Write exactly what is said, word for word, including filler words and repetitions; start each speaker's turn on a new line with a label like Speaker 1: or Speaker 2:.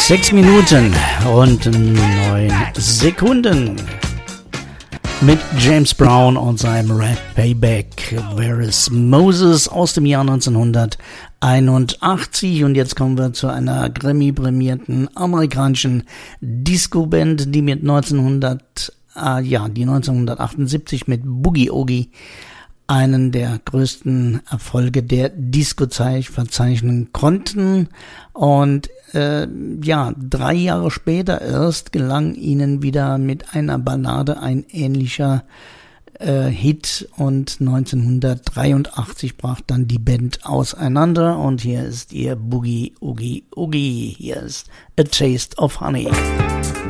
Speaker 1: Sechs Minuten und neun Sekunden mit James Brown und seinem Rap Payback. Where is Moses aus dem Jahr neunzehnhunderteinundachtzig. Und jetzt kommen wir zu einer Grammy-prämierten amerikanischen Disco-Band, die mit neunzehnhundert, äh, ja, die neunzehnhundertachtundsiebzig mit Boogie Oogie einen der größten Erfolge der Disco-Zeit verzeichnen konnten. Und äh, ja, drei Jahre später erst gelang ihnen wieder mit einer Ballade ein ähnlicher äh, Hit, und neunzehnhundertdreiundachtzig brach dann die Band auseinander, und hier ist ihr Boogie Oogie Oogie. Hier ist A Taste of Honey.